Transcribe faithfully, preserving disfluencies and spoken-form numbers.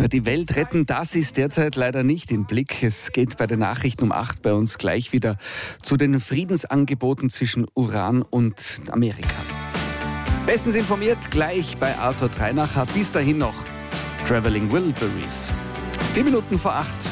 Die Welt retten, das ist derzeit leider nicht im Blick. Es geht bei den Nachrichten um acht bei uns gleich wieder zu den Friedensangeboten zwischen Iran und Amerika. Bestens informiert gleich bei Arthur Treinacher. Bis dahin noch Traveling Wilburys. Vier Minuten vor acht.